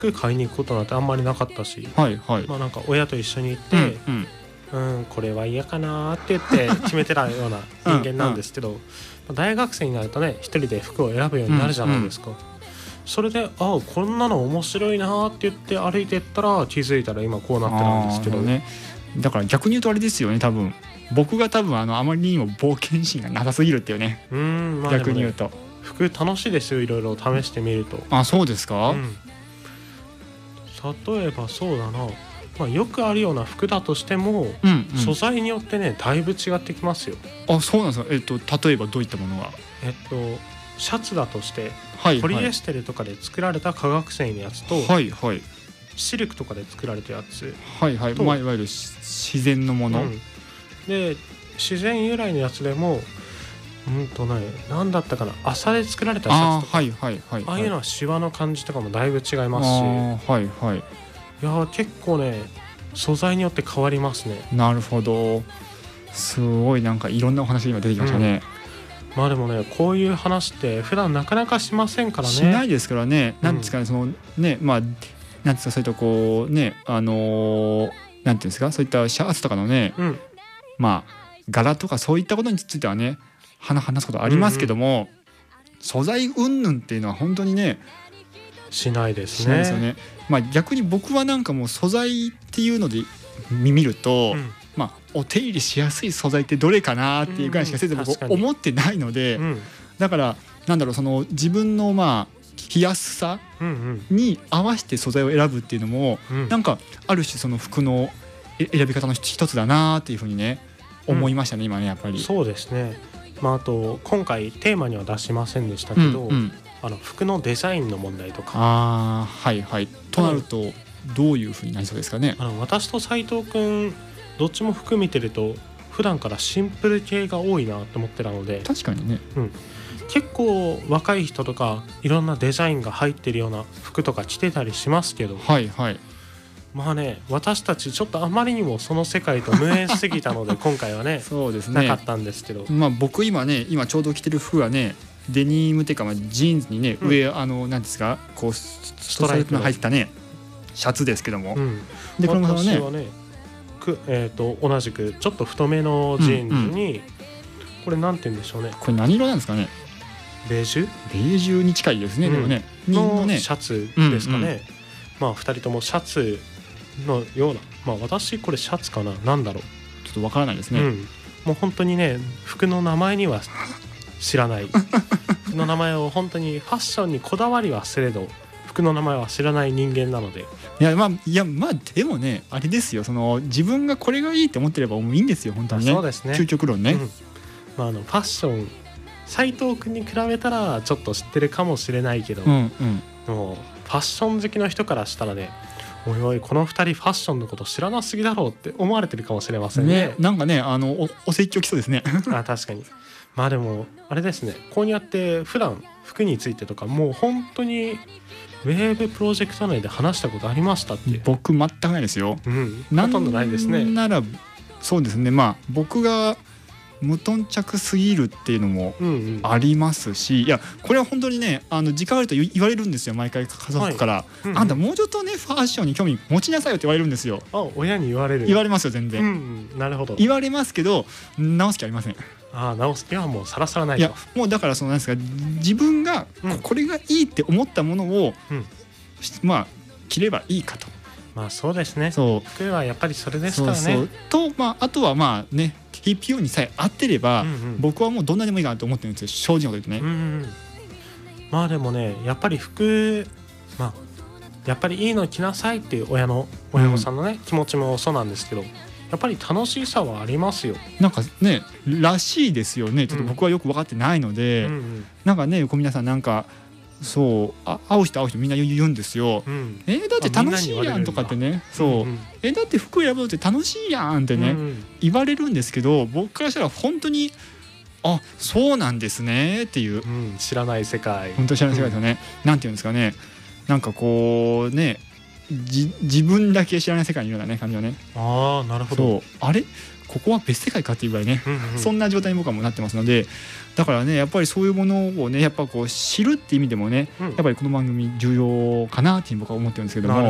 服買いに行くことなんてあんまりなかったし、 はいはい。 まあなんか親と一緒に行って、 うんこれは嫌かなって言って決めてたような人間なんですけど、大学生になるとね一人で服を選ぶようになるじゃないですか。それでこんなの面白いなって言って歩いていったら気づいたら今こうなってたんですけどね。だから逆に言うとあれですよね、多分僕があまりにも冒険心がなさすぎるっていうね。 まあ、 逆に言うと、ね、 服楽しいですよ、いろいろ試してみると。 そうですか。 例えばそうだな、よくあるような服だとしても、素材によってねだいぶ違ってきますよ。 そうなんですか。例えばどういったものが。 シャツだとして、ポリエステルとかで作られた化学繊維のやつと、シルクとかで作られたやつ、 いわゆる自然のもの、 で自然由来のやつでも何だったかな、麻で作られたシャツとか、ああいうのはシワの感じとかもだいぶ違いますし、いや結構ね素材によって変わりますね。 なるほど、すごいなんかいろんなお話が今出てきましたね。 まあでもねこういう話って普段なかなかしませんからね。 しないですからね。なんですかね、そのね、なんですか、そういったこうね、なんていうんですか、そういったシャツとかのね、柄とかそういったことについてはね話すことありますけども、素材云々っていうのは本当にねしないですね。 しないですよね。逆に僕はなんかもう素材っていうので見ると、お手入れしやすい素材ってどれかなっていうぐらいしかせず僕思ってないので、だからその自分の着やすさに合わせて素材を選ぶっていうのも、なんかある種その服の選び方の一つだなっていうふうにね思いましたね、今ねやっぱり。 そうですね。あと今回テーマには出しませんでしたけど、服のデザインの問題とか。 となるとどういうふうになりそうですかね。 私と斉藤くんどっちも服見てると普段からシンプル系が多いなと思ってたので。 確かにね、 結構若い人とかいろんなデザインが入ってるような服とか着てたりしますけど、私たちちょっとあまりにもその世界と無縁すぎたので今回はねそうですね、 なかったんですけど、 僕今ちょうど着てる服はねデニムっていうかジーンズにね、上なんですかこうストライプの入ったねシャツですけども、 でこの私はね同じくちょっと太めのジーンズに、これなんて言うんでしょうね、 これ何色なんですかね。 ベージュに近いですね、でもねのシャツですかね。2人ともシャツのような、私これシャツかな、なんだろうちょっとわからないですね。 もう本当にね服の名前には知らない服の名前を本当にファッションにこだわりはすれど服の名前は知らない人間なので。 でもねあれですよ、その自分がこれがいいって思ってればもういいんですよ本当にね。 そうですね、 究極論ね。 ファッション斉藤君に比べたらちょっと知ってるかもしれないけど、もうファッション好きの人からしたらね、おいおいこの2人ファッションのこと知らなすぎだろうって思われてるかもしれませんね。 なんかねお説教きそうですね。 確かに。でもあれですね、こうやって普段服についてとかもう本当にウェーブプロジェクト内で話したことありましたって。 僕全くないですよ。 ほとんどないですね。 ならそうですね、僕が無頓着すぎるっていうのもありますし、いやこれは本当にね時間あると言われるんですよ、毎回家族から、あんたもうちょっとねファッションに興味持ちなさいよって言われるんですよ。 親に言われますよ全然、 なるほど。 言われますけど直す気ありません。 直す気はもうさらさらないと。 いやもうだからなんですか、自分がこれがいいって思ったものを、着ればいいかと。 そうですね。服はやっぱりそれですからね。 とあとはね TPO にさえ合ってれば、僕はもうどんなでもいいかなと思ってるんですよ、正直なこと言ってね。 でもねやっぱり服やっぱりいいの着なさいっていう親御さんのね、気持ちもそうなんですけど、やっぱり楽しさはありますよ。 なんかねらしいですよね。ちょっと僕はよく分かってないので、なんかね皆さんなんか会う人みんな言うんですよ。だって楽しいやんとかってね、だって服選ぶのって楽しいやんってね、言われるんですけど、僕からしたら本当にそうなんですねっていう、 知らない世界、 本当に知らない世界ですよね。なんていうんですかね、なんかこうね自分だけ知らない世界にいるようなね感じはね。 なるほど。 あれここは別世界かっていうぐらいね、そんな状態に僕はもうなってますので、だからねやっぱりそういうものをねやっぱこう知るっていう意味でもね、やっぱりこの番組重要かなっていう僕は思ってるんですけども。